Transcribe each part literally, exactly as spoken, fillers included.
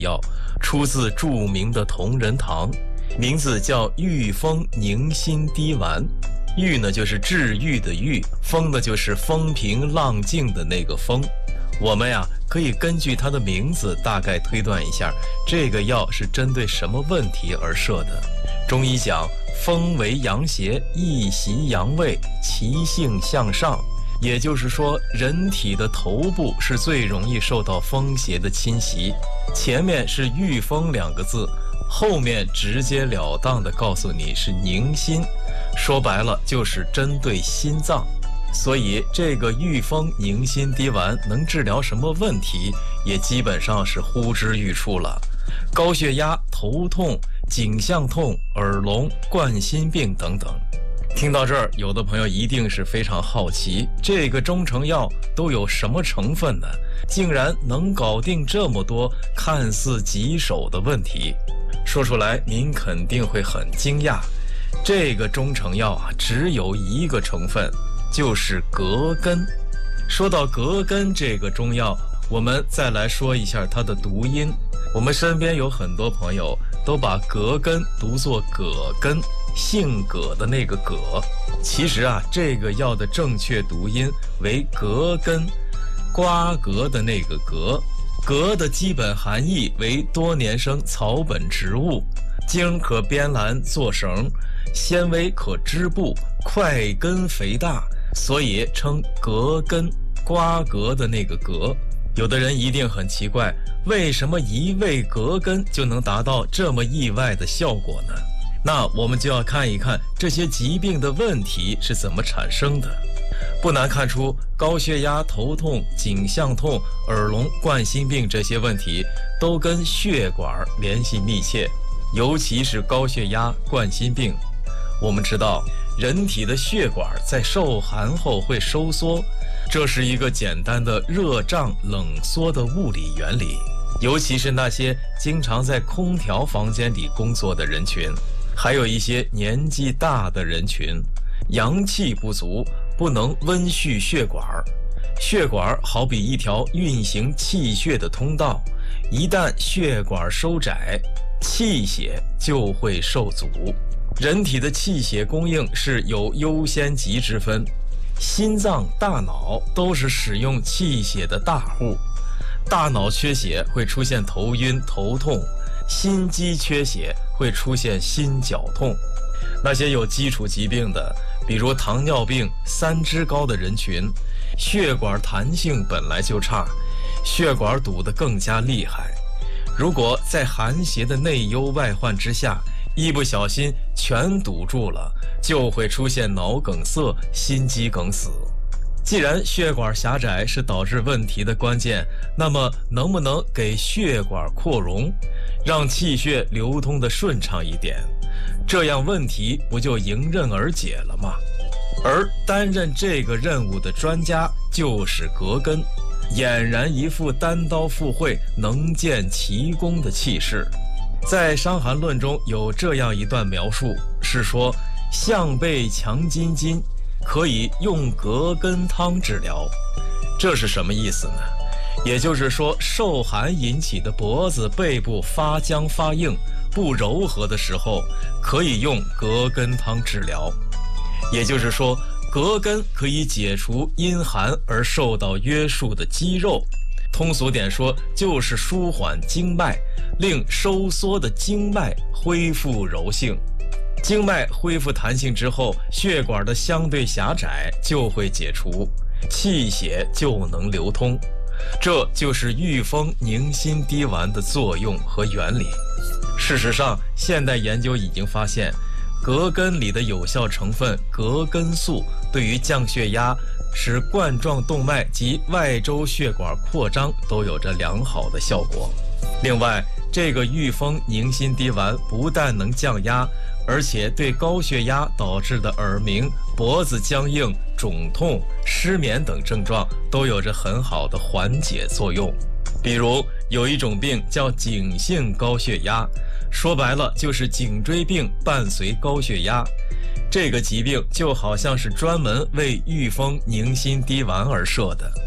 药，出自著名的同仁堂，名字叫玉风宁心滴丸。玉呢就是治愈的愈，风呢就是风平浪静的那个风。我们呀可以根据它的名字大概推断一下，这个药是针对什么问题而设的。中医讲风为阳邪，易袭阳位，其性向上，也就是说人体的头部是最容易受到风邪的侵袭。前面是御风两个字，后面直截了当地告诉你是宁心，说白了就是针对心脏。所以这个御风宁心滴丸能治疗什么问题，也基本上是呼之欲出了。高血压、头痛、颈项痛、耳聋、冠心病等等。听到这儿，有的朋友一定是非常好奇，这个中成药都有什么成分呢？竟然能搞定这么多看似棘手的问题。说出来您肯定会很惊讶，这个中成药啊，只有一个成分，就是葛根。说到葛根这个中药，我们再来说一下它的读音。我们身边有很多朋友都把葛根读作葛根，姓葛的那个葛。其实啊，这个药的正确读音为葛根，瓜葛的那个葛。葛的基本含义为多年生草本植物，茎可编篮做绳，纤维可织布，块根肥大，所以称葛根，瓜葛的那个葛。有的人一定很奇怪，为什么一味葛根就能达到这么意外的效果呢？那我们就要看一看这些疾病的问题是怎么产生的。不难看出，高血压、头痛、颈项痛、耳聋、冠心病这些问题都跟血管联系密切，尤其是高血压、冠心病。我们知道，人体的血管在受寒后会收缩，这是一个简单的热胀冷缩的物理原理。尤其是那些经常在空调房间里工作的人群，还有一些年纪大的人群，阳气不足，不能温煦血管。血管好比一条运行气血的通道，一旦血管收窄，气血就会受阻。人体的气血供应是有优先级之分，心脏、大脑都是使用气血的大户。大脑缺血会出现头晕、头痛，心肌缺血会出现心绞痛。那些有基础疾病的，比如糖尿病、三脂高的人群，血管弹性本来就差，血管堵得更加厉害。如果在寒邪的内忧外患之下，一不小心全堵住了，就会出现脑梗塞、心肌梗死。既然血管狭窄是导致问题的关键，那么能不能给血管扩容，让气血流通的顺畅一点，这样问题不就迎刃而解了吗？而担任这个任务的专家就是葛根，俨然一副单刀赴会、能见奇功的气势。在《伤寒论》中有这样一段描述，是说项背强筋筋，可以用葛根汤治疗。这是什么意思呢？也就是说，受寒引起的脖子、背部发僵发硬、不柔和的时候，可以用葛根汤治疗。也就是说，葛根可以解除因寒而受到约束的肌肉，通俗点说，就是舒缓经脉，令收缩的经脉恢复柔性。经脉恢复弹性之后，血管的相对狭窄就会解除，气血就能流通。这就是御风宁心滴丸的作用和原理。事实上，现代研究已经发现，葛根里的有效成分葛根素对于降血压、使冠状动脉及外周血管扩张都有着良好的效果。另外，这个御风宁心滴丸不但能降压，而且对高血压导致的耳鸣、脖子僵硬、肿痛、失眠等症状都有着很好的缓解作用。比如有一种病叫颈性高血压，说白了就是颈椎病伴随高血压。这个疾病就好像是专门为御风宁心滴丸而设的。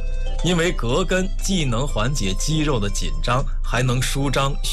因为葛根既能缓解肌肉的紧张，还能舒张